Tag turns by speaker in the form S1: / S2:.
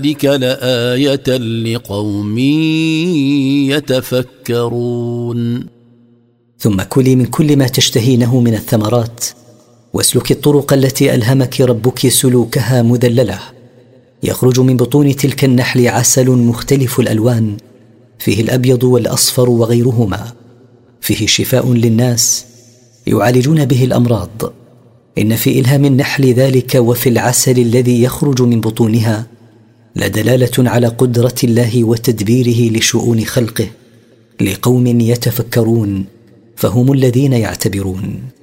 S1: ذلك لآية لقوم يتفكرون.
S2: ثم كلي من كل ما تشتهينه من الثمرات، واسلكي الطرق التي ألهمك ربك سلوكها مذللة، يخرج من بطون تلك النحل عسل مختلف الألوان، فيه الأبيض والأصفر وغيرهما، فيه شفاء للناس يعالجون به الأمراض. إن في إلهام النحل ذلك وفي العسل الذي يخرج من بطونها لدلالة على قدرة الله وتدبيره لشؤون خلقه، لقوم يتفكرون، فهم الذين يعتبرون.